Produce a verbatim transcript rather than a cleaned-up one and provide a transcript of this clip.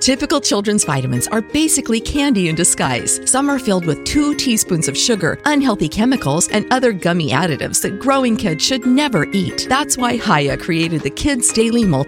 Typical children's vitamins are basically candy in disguise. Some are filled with two teaspoons of sugar, unhealthy chemicals, and other gummy additives that growing kids should never eat. That's why Hiya created the Kids Daily Multivitamin